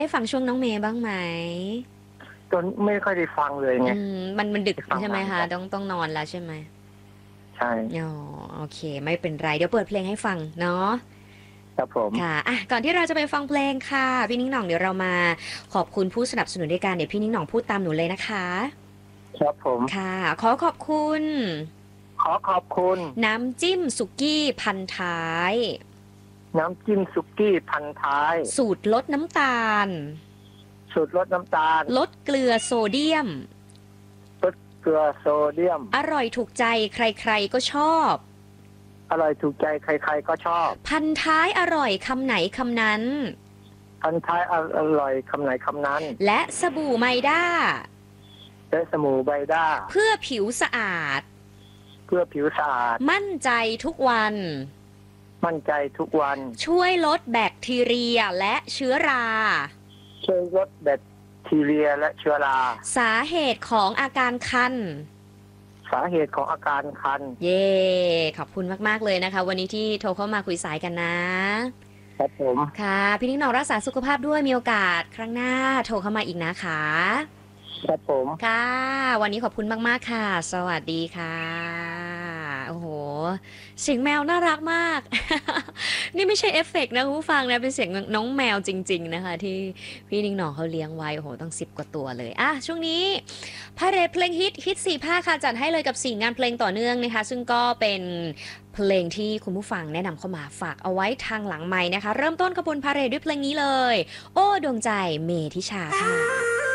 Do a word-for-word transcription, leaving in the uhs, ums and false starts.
ได้ฟังช่วงน้องเมย์บ้างไหมจนไม่ค่อยได้ฟังเลยไงอืมมันมันดึกได้ฟังใช่ไหมคะบ้างครับต้องต้องนอนแล้วใช่ไหมใช่อ๋อโอเคไม่เป็นไรเดี๋ยวเปิดเพลงให้ฟังเนาะครับผมค่ะอ่ะก่อนที่เราจะไปฟังเพลงค่ะพี่นิ้งหน่องเดี๋ยวเรามาขอบคุณผู้สนับสนุนด้วยกันเดี๋ยวพี่นิ้งหน่องพูดตามหนูเลยนะคะครับผมค่ะขอขอบคุณขอขอบคุณน้ำจิ้มสุกี้พันท้ายน้ำจิ้มสุกี้พันท้ายสูตรลดน้ำตาลสูตรลดน้ำตาลลดเกลือโซเดียมลดเกลือโซเดียมอร่อยถูกใจใครๆก็ชอบอร่อยถูกใจใครๆก็ชอบพันท้ายอร่อยคำไหนคำนั้นพันท้ายออร่อยคำไหนคำนั้นและสบู่ไมด้าและสมูไบด้าเพื่อผิวสะอาดเพื่อผิวสะอาดมั่นใจทุกวันมั่นใจทุกวันช่วยลดแบคทีเรียและเชื้อราช่วยลดแบคทีเรียและเชื้อราสาเหตุของอาการคันสาเหตุของอาการคันเย่ขอบคุณมากๆเลยนะคะวันนี้ที่โทรเข้ามาคุยสายกันนะครับผมค่ะพี่นิ้งหน่องรักษาสุขภาพด้วยมีโอกาสครั้งหน้าโทรเข้ามาอีกนะคะครับผมค่ะวันนี้ขอบคุณมากๆค่ะสวัสดีค่ะโอ้โหเสียงแมวน่ารักมาก นี่ไม่ใช่เอฟเฟกต์นะคุณผู้ฟังนะเป็นเสียงน้องแมวจริงๆนะคะที่พี่นิ้งหน่องเขาเลี้ยงไว้โอ้โหตั้งสิบกว่าตัวเลยอ่ะช่วงนี้พาเหรดเพลงฮิตฮิตสี่ภาคค่ะจัดให้เลยกับสี่งานเพลงต่อเนื่องนะคะซึ่งก็เป็นเพลงที่คุณผู้ฟังแนะนำเข้ามาฝากเอาไว้ทางหลังไมค์นะคะเริ่มต้นขบวนพาเหรดด้วยเพลงนี้เลยโอ้ดวงใจเมธิชาค่ะ